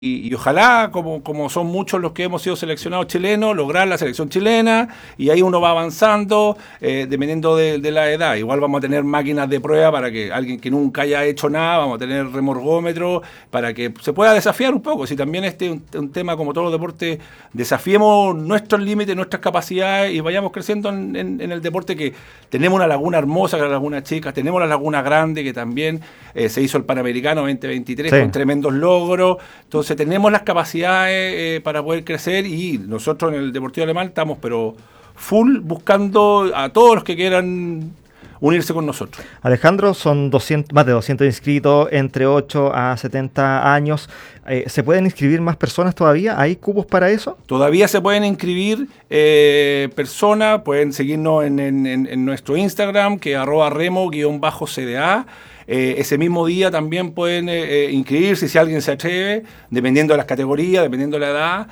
y ojalá, como son muchos los que hemos sido seleccionados chilenos, lograr la selección chilena, y ahí uno va avanzando dependiendo de la edad. Igual vamos a tener máquinas de prueba para que alguien que nunca haya hecho nada, vamos a tener remorgómetro para que se pueda desafiar un poco. Si también un tema como todos los deportes, desafiemos nuestros límites, nuestras capacidades y vayamos creciendo en el deporte, que tenemos una laguna hermosa, que es la Laguna Chica, tenemos la Laguna Grande, que también se hizo el Panamericano 2023 sí, con tremendos logros. Entonces tenemos las capacidades para poder crecer, y nosotros en el Deportivo Alemán estamos pero full buscando a todos los que quieran unirse con nosotros. Alejandro, son más de 200 inscritos entre 8 a 70 años. ¿Se pueden inscribir más personas todavía? ¿Hay cupos para eso? Todavía se pueden inscribir personas, pueden seguirnos en nuestro Instagram, que es @remo_cda. Ese mismo día también pueden inscribirse si alguien se atreve, dependiendo de las categorías, dependiendo de la edad,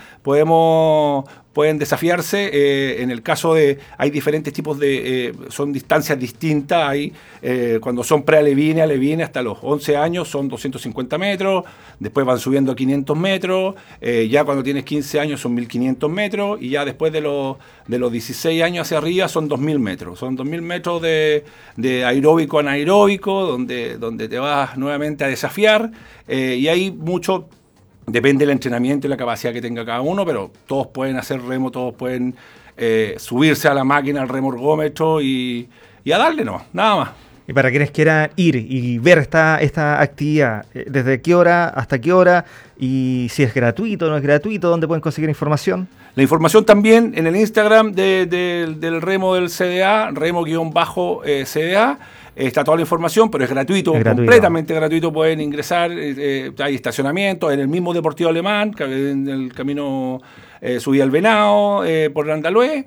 pueden desafiarse. En el caso hay diferentes tipos son distancias distintas. Hay cuando son pre-alevines, alevines, hasta los 11 años son 250 metros, después van subiendo a 500 metros, ya cuando tienes 15 años son 1500 metros, y ya después de los 16 años hacia arriba son 2000 metros. Son 2000 metros de aeróbico a anaeróbico, donde te vas nuevamente a desafiar, y hay mucho. Depende del entrenamiento y la capacidad que tenga cada uno, pero todos pueden hacer remo, todos pueden subirse a la máquina, al remorgómetro y a darle, no, nada más. Y para quienes quieran ir y ver esta actividad, ¿desde qué hora hasta qué hora? Y si es gratuito o no es gratuito, ¿dónde pueden conseguir información? La información también en el Instagram del remo del CDA, remo_CDA. Está toda la información, pero es gratuito, completamente gratuito. Pueden ingresar, hay estacionamiento en el mismo Deportivo Alemán, en el camino subida al Venado, por Andalue.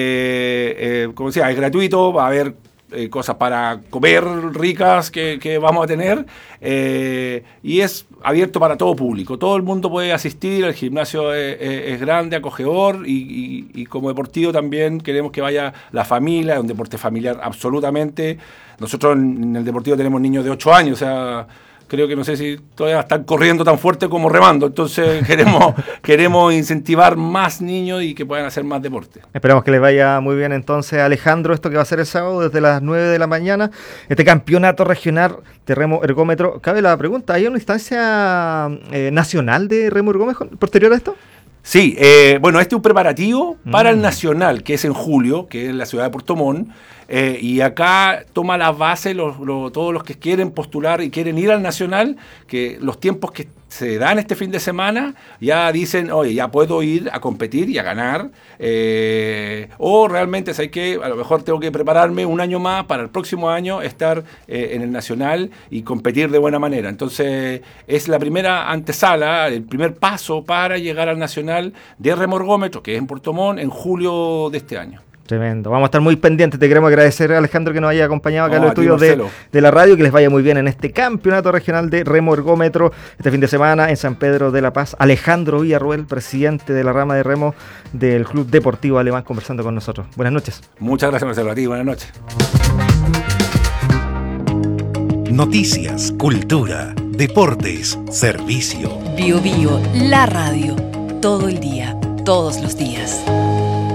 Como decía, es gratuito, va a haber cosas para comer ricas que vamos a tener, y es abierto para todo público. Todo el mundo puede asistir, el gimnasio es grande, acogedor, y como deportivo también queremos que vaya la familia, es un deporte familiar absolutamente. Nosotros en el deportivo tenemos niños de 8 años, o sea, creo que no sé si todavía están corriendo tan fuerte como remando. Entonces queremos incentivar más niños y que puedan hacer más deporte. Esperamos que les vaya muy bien entonces, Alejandro, esto que va a ser el sábado desde las 9 de la mañana, este campeonato regional de remo ergómetro. Cabe la pregunta, ¿hay una instancia nacional de remo ergómetro posterior a esto? Sí, bueno, este es un preparativo para el nacional, que es en julio, que es en la ciudad de Puerto Montt. Y acá toma la base todos los que quieren postular y quieren ir al nacional, que los tiempos que se dan este fin de semana ya dicen, oye, ya puedo ir a competir y a ganar, o realmente sé que a lo mejor tengo que prepararme un año más para el próximo año estar en el nacional y competir de buena manera. Entonces es la primera antesala, el primer paso para llegar al nacional de remorgómetro, que es en Puerto Montt, en julio de este año. Tremendo. Vamos a estar muy pendientes. Te queremos agradecer, Alejandro, que nos haya acompañado acá en los estudios de la radio, que les vaya muy bien en este campeonato regional de remo ergómetro este fin de semana en San Pedro de la Paz. Alejandro Villarruel, presidente de la rama de remo del Club Deportivo Alemán, conversando con nosotros. Buenas noches. Muchas gracias, Marcelo. A ti, buenas noches. Noticias, cultura, deportes, servicio. Bio, la radio. Todo el día, todos los días.